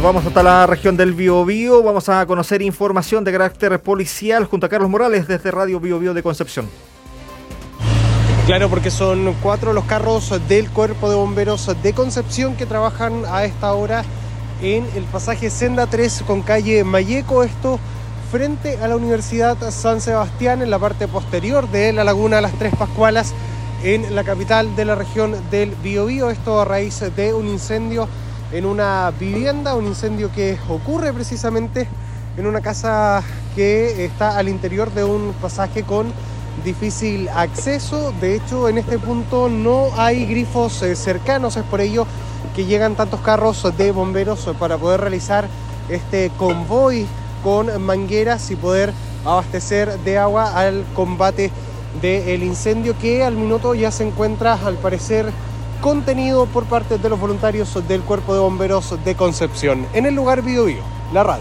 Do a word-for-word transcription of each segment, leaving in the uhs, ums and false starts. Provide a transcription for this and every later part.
vamos hasta la región del Biobío. Vamos a conocer información de carácter policial junto a Carlos Morales desde Radio Biobío de Concepción. Claro, porque son cuatro los carros del Cuerpo de Bomberos de Concepción que trabajan a esta hora en el pasaje Senda tres con calle Mayeco, esto frente a la Universidad San Sebastián, en la parte posterior de la laguna Las Tres Pascualas, en la capital de la región del Biobío. Esto a raíz de un incendio en una vivienda, un incendio que ocurre precisamente en una casa que está al interior de un pasaje con difícil acceso. De hecho, en este punto no hay grifos eh, cercanos, es por ello que llegan tantos carros de bomberos para poder realizar este convoy con mangueras y poder abastecer de agua al combate del incendio, que al minuto ya se encuentra, al parecer, contenido por parte de los voluntarios del Cuerpo de Bomberos de Concepción. En el lugar Biobío, la radio.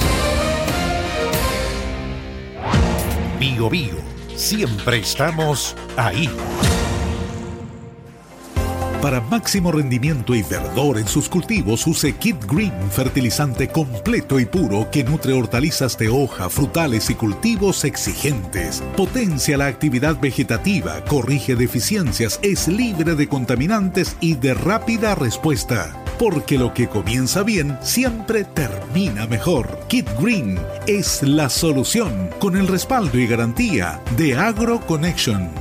Biobío, siempre estamos ahí. Para máximo rendimiento y verdor en sus cultivos, use Kid Green, fertilizante completo y puro que nutre hortalizas de hoja, frutales y cultivos exigentes. Potencia la actividad vegetativa, corrige deficiencias, es libre de contaminantes y de rápida respuesta. Porque lo que comienza bien siempre termina mejor. Kid Green es la solución, con el respaldo y garantía de AgroConnection.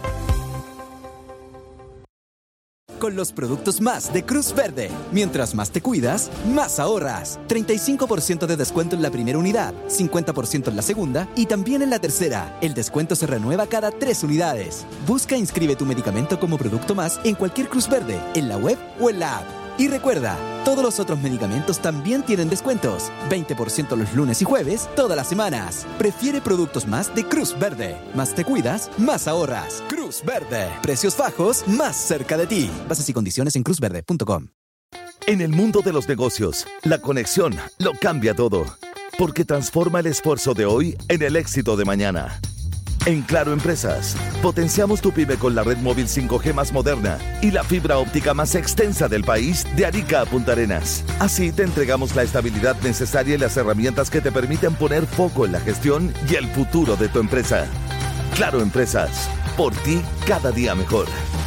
Con los productos más de Cruz Verde. Mientras más te cuidas, más ahorras. treinta y cinco por ciento de descuento en la primera unidad, cincuenta por ciento en la segunda y también en la tercera. El descuento se renueva cada tres unidades. Busca e inscribe tu medicamento como producto más en cualquier Cruz Verde, en la web o en la app. Y recuerda, todos los otros medicamentos también tienen descuentos. veinte por ciento los lunes y jueves, todas las semanas. Prefiere productos más de Cruz Verde. Más te cuidas, más ahorras. Cruz Verde. Precios bajos, más cerca de ti. Bases y condiciones en cruz verde punto com. En el mundo de los negocios, la conexión lo cambia todo. Porque transforma el esfuerzo de hoy en el éxito de mañana. En Claro Empresas, potenciamos tu pyme con la red móvil cinco G más moderna y la fibra óptica más extensa del país, de Arica a Punta Arenas. Así te entregamos la estabilidad necesaria y las herramientas que te permiten poner foco en la gestión y el futuro de tu empresa. Claro Empresas, por ti cada día mejor.